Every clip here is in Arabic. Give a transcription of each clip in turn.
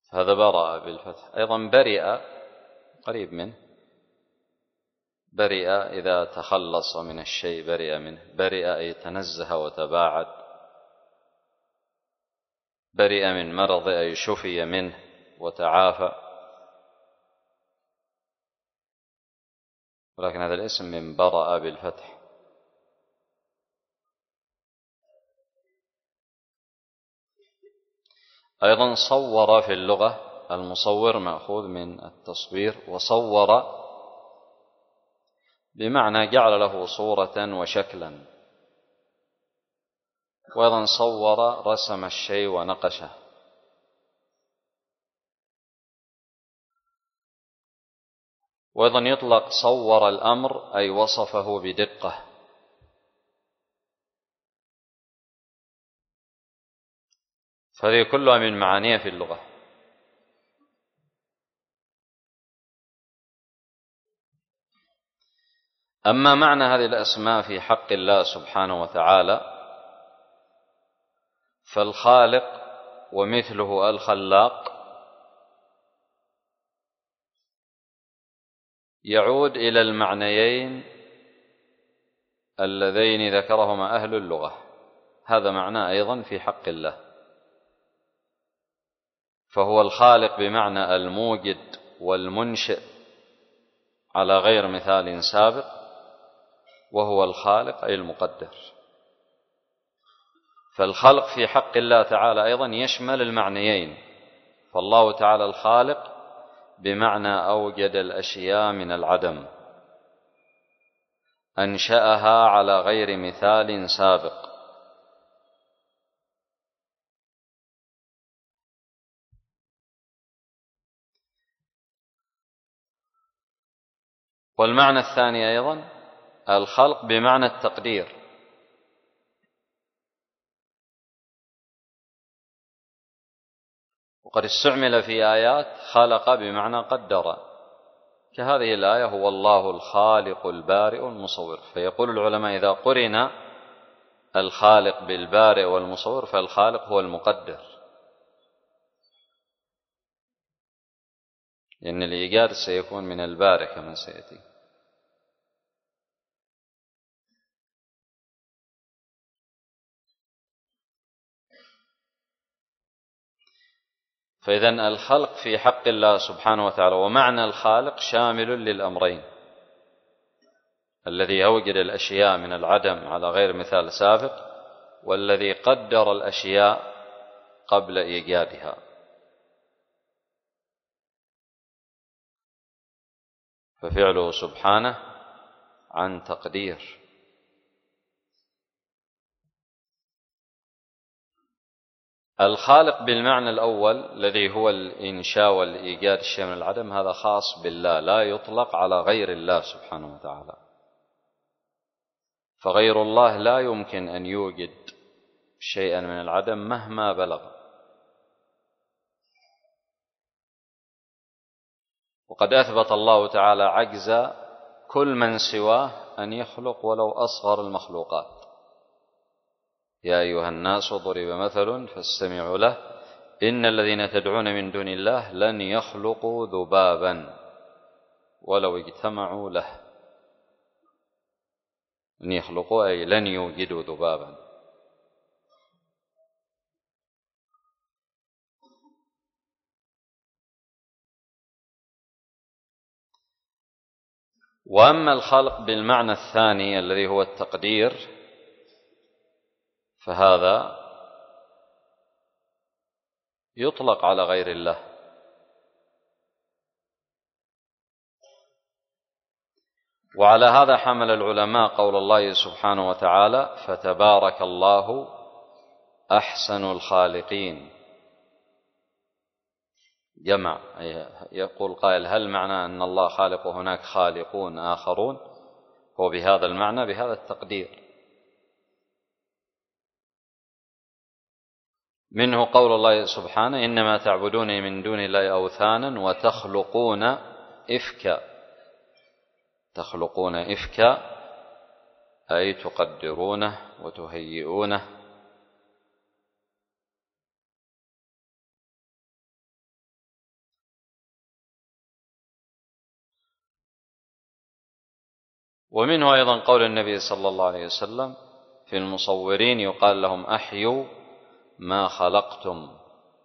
هذا برأ بالفتح. أيضا برئ قريب منه، برئ إذا تخلص من الشيء برئ منه، برئ أي تنزه وتباعد، برئ من مرض أي شفي منه وتعافى، ولكن هذا الاسم من برأ بالفتح. أيضا صور في اللغة، المصور مأخوذ من التصوير، وصور بمعنى جعل له صورة وشكلا، وأيضا صور رسم الشيء ونقشه. وأيضا يطلق صور الأمر أي وصفه بدقة. فهذه كلها من معانيه في اللغة. أما معنى هذه الأسماء في حق الله سبحانه وتعالى، فالخالق ومثله الخلاق يعود إلى المعنيين اللذين ذكرهما أهل اللغة، هذا معنى أيضا في حق الله. فهو الخالق بمعنى الموجد والمنشئ على غير مثال سابق، وهو الخالق أي المقدر. فالخلق في حق الله تعالى أيضا يشمل المعنيين، فالله تعالى الخالق بمعنى أوجد الأشياء من العدم، أنشأها على غير مثال سابق. والمعنى الثاني أيضا الخلق بمعنى التقدير، وقد استعمل في آيات خلق بمعنى قدر، كهذه الآية هو الله الخالق البارئ المصور. فيقول العلماء إذا قرن الخالق بالبارئ والمصور فالخالق هو المقدر، لأن الإيجاد سيكون من البارئ كما سيأتي. فإذن الخلق في حق الله سبحانه وتعالى ومعنى الخالق شامل للأمرين، الذي أوجد الأشياء من العدم على غير مثال سابق، والذي قدر الأشياء قبل إيجادها. ففعله سبحانه عن تقدير. الخالق بالمعنى الأول الذي هو الإنشاء والإيجاد الشيء من العدم، هذا خاص بالله، لا يطلق على غير الله سبحانه وتعالى. فغير الله لا يمكن أن يوجد شيئا من العدم مهما بلغ. وقد أثبت الله تعالى عجز كل من سواه أن يخلق ولو أصغر المخلوقات. يا أيها الناس ضرب مثل فاستمعوا له إن الذين تدعون من دون الله لن يخلقوا ذبابا ولو اجتمعوا له. لن يخلقوا أي لن يوجدوا ذبابا. وأما الخلق بالمعنى الثاني الذي هو التقدير، فهذا يطلق على غير الله. وعلى هذا حمل العلماء قول الله سبحانه وتعالى فتبارك الله أحسن الخالقين. جمع، يقول قائل هل معنى أن الله خالق وهناك خالقون آخرون؟ هو بهذا المعنى بهذا التقدير. منه قول الله سبحانه إنما تعبدون من دون الله أوثانا وتخلقون إفكا. تخلقون إفكا أي تقدرونه وتهيئونه. ومنه أيضا قول النبي صلى الله عليه وسلم في المصورين يقال لهم أحيوا ما خلقتم.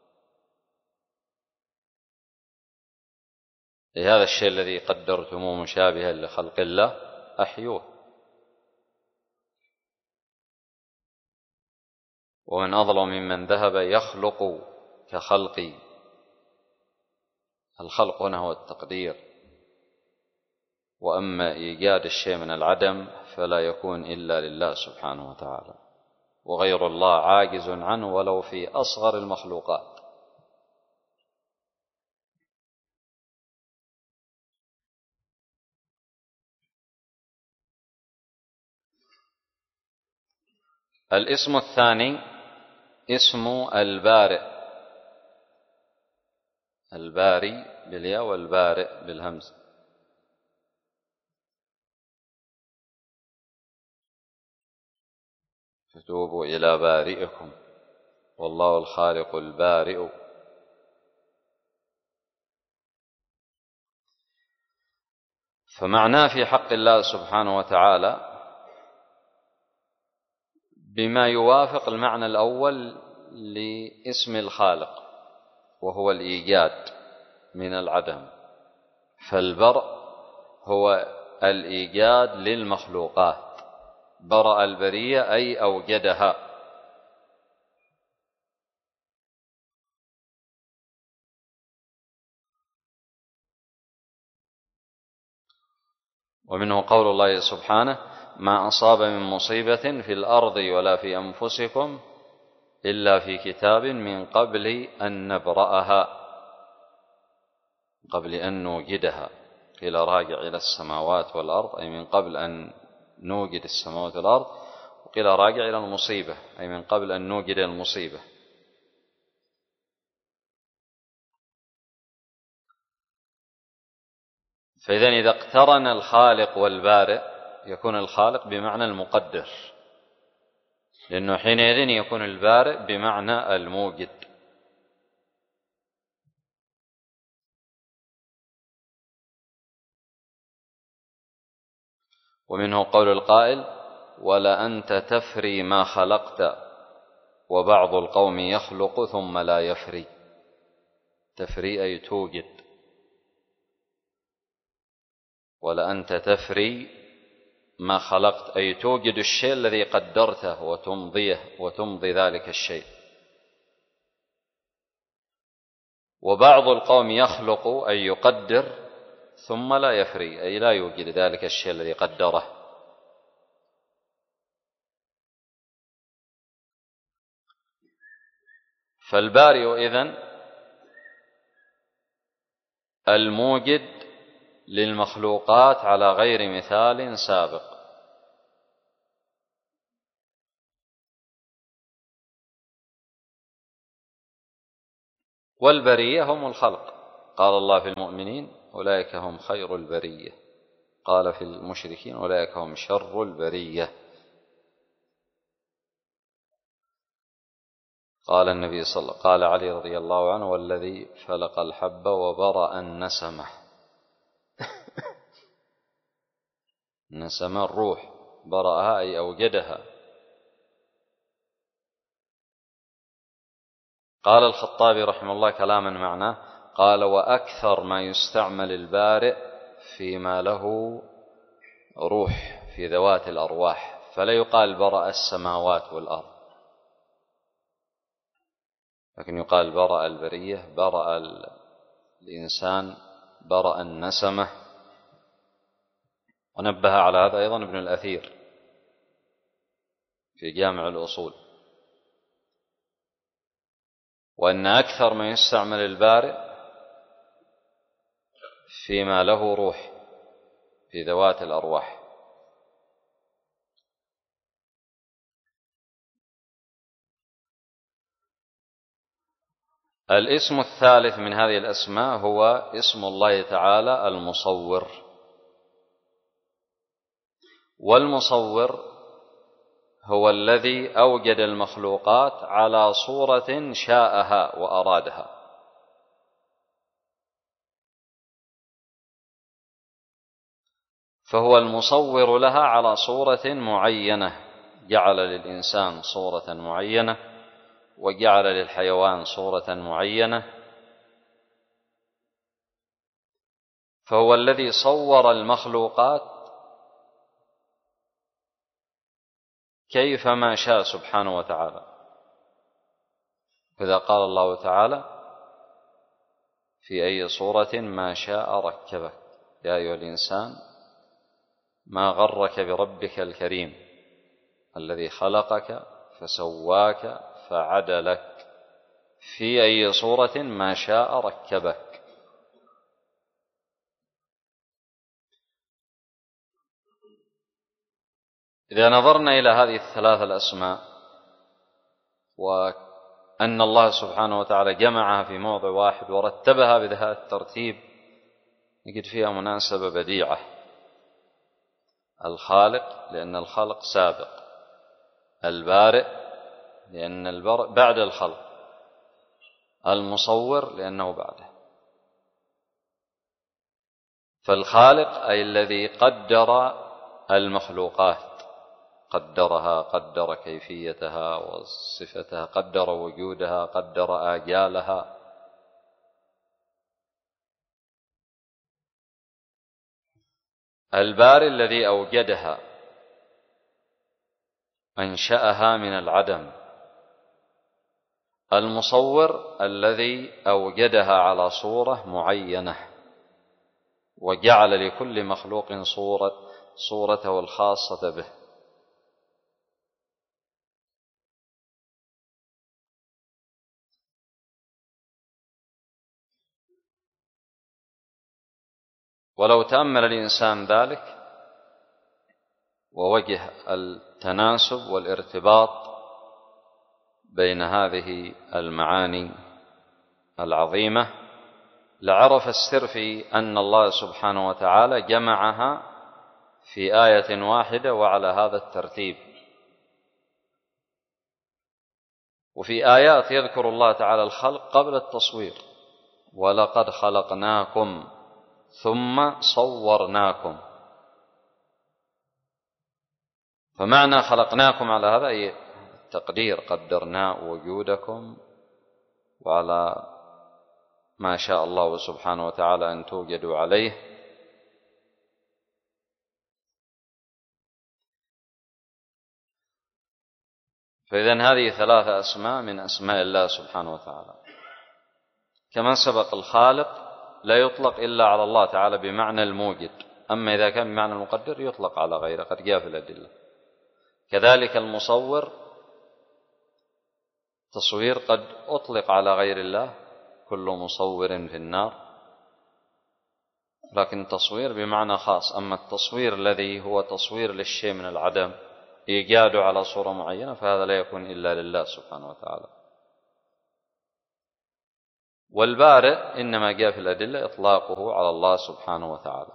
لهذا الشيء الذي قدرتموه مشابها لخلق الله أحيوه. ومن أظلم ممن ذهب يخلق كخلقي. الخلق هنا هو التقدير، وأما إيجاد الشيء من العدم فلا يكون إلا لله سبحانه وتعالى، وغير الله عاجز عنه ولو في أصغر المخلوقات. الاسم الثاني اسم البارئ، الباري بالياء والبارئ بالهمز. فتوبوا إلى بارئكم والله الخالق البارئ. فمعناه في حق الله سبحانه وتعالى بما يوافق المعنى الأول لاسم الخالق، وهو الإيجاد من العدم. فالبرء هو الإيجاد للمخلوقات، برأ البرية أي أوجدها. ومنه قول الله سبحانه ما أصاب من مصيبة في الأرض ولا في أنفسكم إلا في كتاب من قبل أن نبرأها، قبل أن نوجدها. قيل راجع إلى السماوات والأرض أي من قبل أن نوجد السماوات والأرض، وقيل راجع إلى المصيبة أي من قبل أن نوجد المصيبة. فإذا إذا اقترن الخالق والبارئ يكون الخالق بمعنى المقدر، لأنه حينئذ يكون البارئ بمعنى الموجد. ومنه قول القائل ولا أنت تفري ما خلقت وبعض القوم يخلق ثم لا يفري. تفري أي توجد، ولا أنت تفري ما خلقت أي توجد الشيء الذي قدرته وتمضي ذلك الشيء. وبعض القوم يخلق أي يقدر ثم لا يفري أي لا يوجد ذلك الشيء الذي قدره. فالبارئ إذن الموجد للمخلوقات على غير مثال سابق. والبرية هم الخلق، قال الله في المؤمنين أولئك هم خير البرية، قال في المشركين أولئك هم شر البرية. قال النبي صلى الله عليه وسلم قال علي رضي الله عنه والذي فلق الحب وبرأ النسمة. النسمة الروح، برأها أي أوجدها. قال الخطابي رحمه الله كلاما معناه قال وأكثر ما يستعمل البارئ فيما له روح في ذوات الأرواح، فلا يقال برأ السماوات والأرض، لكن يقال برأ البرية، برأ الإنسان، برأ النسمة. ونبه على هذا أيضا ابن الأثير في جامع الأصول، وأن أكثر ما يستعمل البارئ فيما له روح في ذوات الأرواح. الاسم الثالث من هذه الأسماء هو اسم الله تعالى المصور. والمصور هو الذي أوجد المخلوقات على صورة شاءها وأرادها. فهو المصور لها على صورة معينة، جعل للإنسان صورة معينة وجعل للحيوان صورة معينة، فهو الذي صور المخلوقات كيفما شاء سبحانه وتعالى. إذا قال الله تعالى: في أي صورة ما شاء ركبك، يا أيها الإنسان ما غرك بربك الكريم الذي خلقك فسواك فعدلك، في أي صورة ما شاء ركبك. إذا نظرنا إلى هذه الثلاث الأسماء، وأن الله سبحانه وتعالى جمعها في موضع واحد ورتبها بهذا الترتيب، نجد فيها مناسبة بديعة. الخالق لأن الخلق سابق، البارئ لأن البرء بعد الخلق، المصور لأنه بعده. فالخالق أي الذي قدر المخلوقات، قدرها، قدر كيفيتها وصفتها، قدر وجودها، قدر آجالها. البارئ الذي أوجدها، أنشأها من العدم. المصور الذي أوجدها على صورة معينة وجعل لكل مخلوق صورته الخاصة به. ولو تأمل الإنسان ذلك ووجه التناسب والارتباط بين هذه المعاني العظيمة، لعرف السر في أن الله سبحانه وتعالى جمعها في آية واحدة وعلى هذا الترتيب. وفي آيات يذكر الله تعالى الخلق قبل التصوير: ولقد خلقناكم ثم صورناكم. فمعنى خلقناكم على هذا أي التقدير، قدرنا وجودكم وعلى ما شاء الله سبحانه وتعالى أن توجدوا عليه. فإذن هذه ثلاثة أسماء من أسماء الله سبحانه وتعالى. كما سبق، الخالق لا يطلق إلا على الله تعالى بمعنى الموجد، أما إذا كان بمعنى المقدر يطلق على غيره، قد جاء في الأدلة. كذلك المصور، تصوير قد أطلق على غير الله، كل مصور في النار، لكن تصوير بمعنى خاص. أما التصوير الذي هو تصوير للشيء من العدم، إيجاده على صورة معينة، فهذا لا يكون إلا لله سبحانه وتعالى. والبارئ إنما جاء في الأدلة إطلاقه على الله سبحانه وتعالى.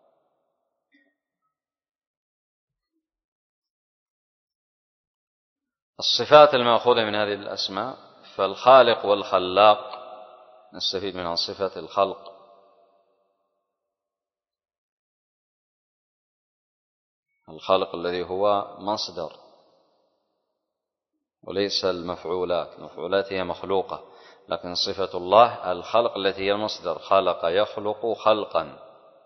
الصفات المأخوذة من هذه الأسماء: فالخالق والخلاق نستفيد منها صفة الخلق، الخلق الذي هو مصدر وليس المفعولات. المفعولات هي مخلوقة، لكن صفة الله الخلق التي هي المصدر، خلق يخلق خلقا.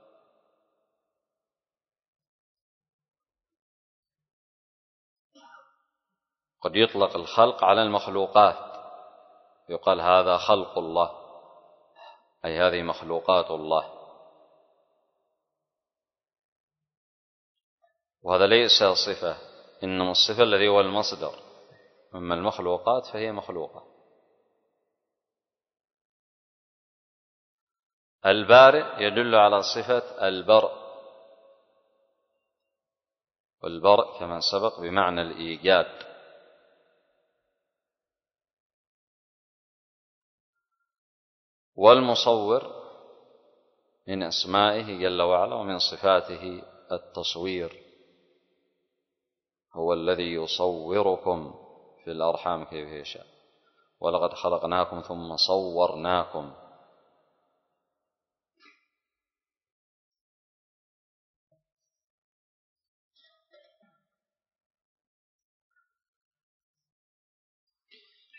قد يطلق الخلق على المخلوقات، يقال هذا خلق الله، أي هذه مخلوقات الله، وهذا ليس صفة، إنما الصفة الذي هو المصدر. أما المخلوقات فهي مخلوقة. البارئ يدل على صفة البرء، والبرء كما سبق بمعنى الإيجاد. والمصور من أسمائه جل وعلا ومن صفاته التصوير، هو الذي يصوركم في الأرحام كيف يشاء. ولقد خلقناكم ثم صورناكم.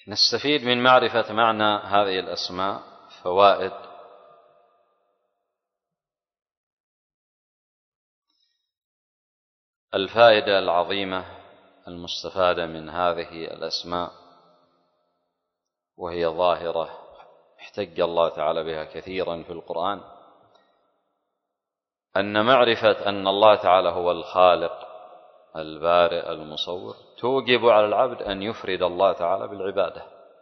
نستفيد من معرفة معنى هذه الأسماء فوائد. الفائدة العظيمة المستفادة من هذه الأسماء، وهي ظاهرة احتج الله تعالى بها كثيرا في القرآن، أن معرفة أن الله تعالى هو الخالق البارئ المصور توجب على العبد أن يفرد الله تعالى بالعبادة.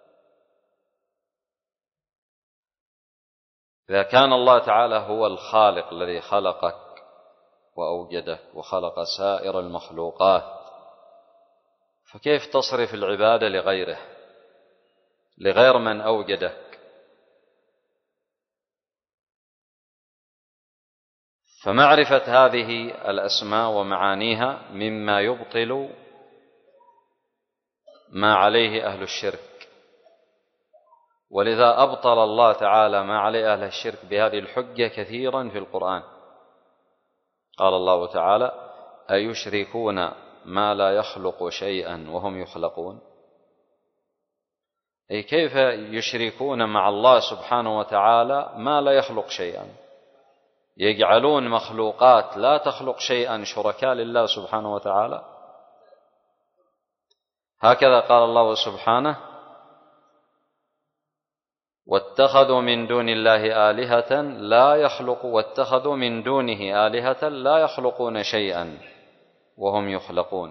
إذا كان الله تعالى هو الخالق الذي خلقك وأوجدك وخلق سائر المخلوقات، فكيف تصرف العبادة لغيره، لغير من أوجدك؟ فمعرفة هذه الأسماء ومعانيها مما يبطل ما عليه أهل الشرك، ولذا أبطل الله تعالى ما عليه أهل الشرك بهذه الحجة كثيرا في القرآن. قال الله تعالى: أيشركون ما لا يخلق شيئا وهم يخلقون؟ أي كيف يشركون مع الله سبحانه وتعالى ما لا يخلق شيئا، يجعلون مخلوقات لا تخلق شيئا شركاء لله سبحانه وتعالى. هكذا قال الله سبحانه: واتخذوا من دون الله آلهة لا يخلقون، واتخذوا من دونه آلهة لا يخلقون شيئا وهم يخلقون.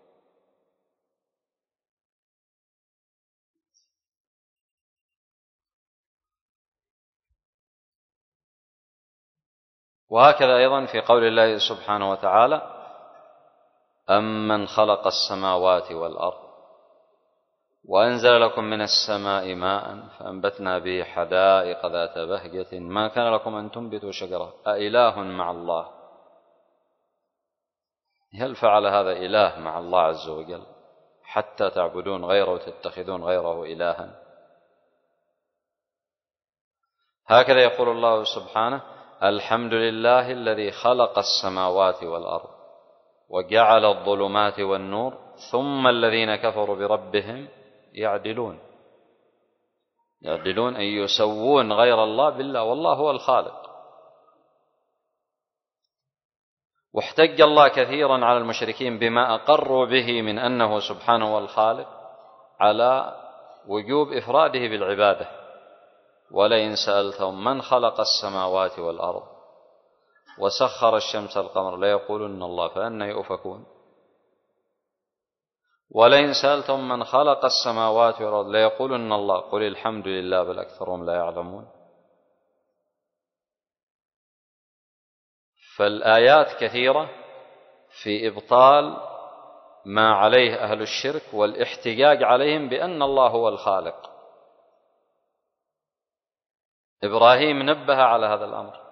وهكذا أيضا في قول الله سبحانه وتعالى: أمن خلق السماوات والأرض وأنزل لكم من السماء ماء فأنبتنا به حدائق ذات بهجة ما كان لكم أن تنبتوا شجرة أإله مع الله؟ هل فعل هذا إله مع الله عز وجل حتى تعبدون غيره وتتخذون غيره إلها؟ هكذا يقول الله سبحانه: الحمد لله الذي خلق السماوات والأرض وجعل الظلمات والنور ثم الذين كفروا بربهم يعدلون أن يسوون غير الله بالله والله هو الخالق. واحتج الله كثيرا على المشركين بما أقروا به من أنه سبحانه هو الخالق على وجوب إفراده بالعبادة: ولئن سألتهم من خلق السماوات والأرض وسخر الشمس والقمر ليقولن الله فأنى يؤفكون. ولئن سألتهم من خلق السماوات والأرض ليقولن الله قل الحمد لله بل أكثرهم لا يعلمون. فالآيات كثيرة في إبطال ما عليه أهل الشرك والاحتجاج عليهم بأن الله هو الخالق. إبراهيم نبه على هذا الأمر